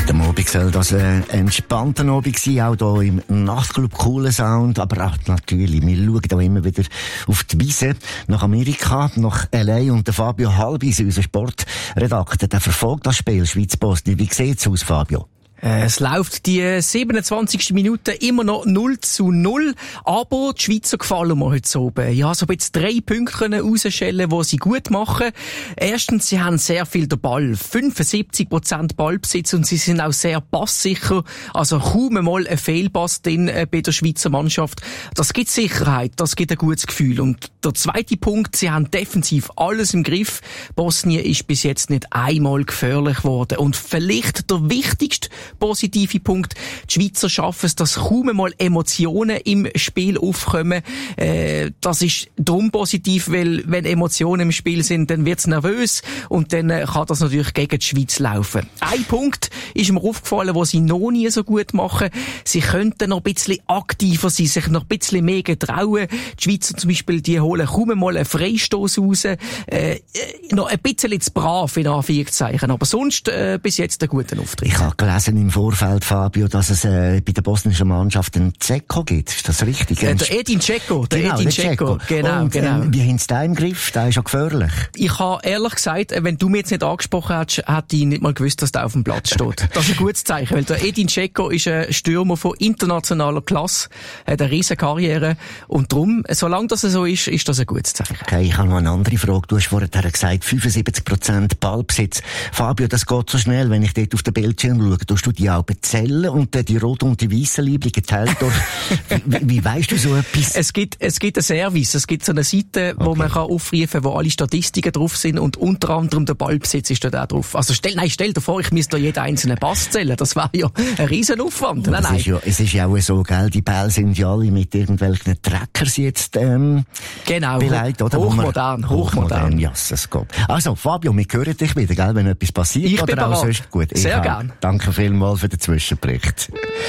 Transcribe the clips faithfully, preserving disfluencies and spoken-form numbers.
Heute Abend soll das ein entspannter Abend sein, auch hier im Nachtclub, cooler Sound, aber auch natürlich, wir schauen da immer wieder auf die Wiese, nach Amerika, nach L A, und der Fabio Halbis, unser Sportredakteur, der verfolgt das Spiel Schweiz-Bosnien. Wie sieht's aus, Fabio? Es läuft die siebenundzwanzigste Minute immer noch null zu null, aber die Schweizer gefallen mir heute oben. Ja, so jetzt drei Punkte können rausschellen, die sie gut machen. Erstens, sie haben sehr viel den Ball, fünfundsiebzig Prozent Ballbesitz, und sie sind auch sehr passsicher, also kaum einmal ein Fehlpass drin äh, bei der Schweizer Mannschaft. Das gibt Sicherheit, das gibt ein gutes Gefühl. Und der zweite Punkt, sie haben defensiv alles im Griff. Bosnien ist bis jetzt nicht einmal gefährlich geworden. Und vielleicht der wichtigste positive Punkt: Die Schweizer schaffen es, dass kaum einmal Emotionen im Spiel aufkommen. Äh, das ist darum positiv, weil wenn Emotionen im Spiel sind, dann wird's nervös, und dann äh, kann das natürlich gegen die Schweiz laufen. Ein Punkt ist mir aufgefallen, wo sie noch nie so gut machen. Sie könnten noch ein bisschen aktiver sein, sich noch ein bisschen mehr getrauen. Die Schweizer zum Beispiel, die holen kaum einmal einen Freistoß raus. Äh, noch ein bisschen zu brav, in Anführungszeichen. Aber sonst äh, bis jetzt einen guten Auftritt. Ich habe gelesen im Vorfeld, Fabio, dass es äh, bei der bosnischen Mannschaft einen Dzeko gibt. Ist das richtig? Äh, der Edin Dzeko. Der genau, Edin Dzeko. Genau, und, genau. Ähm, wie haben Sie den im Griff? Der ist ja gefährlich. Ich habe ehrlich gesagt, wenn du mir jetzt nicht angesprochen hättest, hätte ich nicht mal gewusst, dass der auf dem Platz steht. Das ist ein gutes Zeichen, weil der Edin Dzeko ist ein Stürmer von internationaler Klasse, hat eine riesen Karriere, und darum, solange das so ist, ist das ein gutes Zeichen. Okay, ich habe noch eine andere Frage. Du hast vorher gesagt, fünfundsiebzig Prozent Ballbesitz. Fabio, das geht so schnell, wenn ich dort auf den Bildschirm schaue. Tust du die auch bezählen und dann die roten und die weißen Liebling geteilt durch? wie, wie weisst du so etwas? Es gibt, es gibt einen Service. Es gibt so eine Seite, wo okay. man kann aufrufen kann, wo alle Statistiken drauf sind, und unter anderem der Ballbesitz ist da drauf. Also stell, nein, stell dir vor, ich müsste da jeden einzelnen Pass zählen. Das wäre ja ein Riesenaufwand. Nein, es, nein. Ist ja, es ist ja auch so, gell, die Bälle sind ja alle mit irgendwelchen Trackers jetzt ähm, genau, beleidigt, oder? Hochmodern, hochmodern. Ja, es geht. Also, Fabio, wir hören dich wieder, gell, wenn etwas passiert. Ich oder bin auch sonst gut. Sehr gern. Danke vielmals für den Zwischenbericht.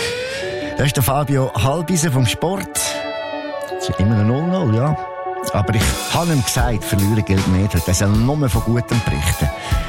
Das ist der Fabio Halbisen vom Sport. Es ist immer ein null null, ja. Aber ich habe ihm gesagt, verlieren gilt nicht. Er soll nur von Gutem berichten.